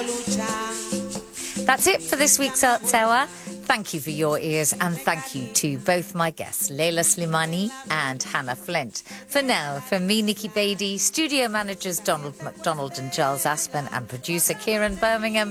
That's it for this week's Arts Hour. Thank you for your ears, and thank you to both my guests, Leila Slimani and Hannah Flint. For now, from me, Nikki Beattie, studio managers Donald McDonald and Giles Aspen, and producer Kieran Birmingham,